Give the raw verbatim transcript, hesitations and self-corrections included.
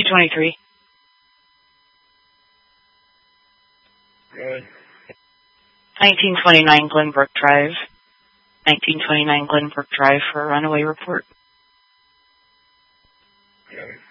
twenty-three. Okay. nineteen twenty-nine Glenbrook Drive. nineteen twenty-nine Glenbrook Drive for a runaway report. Okay.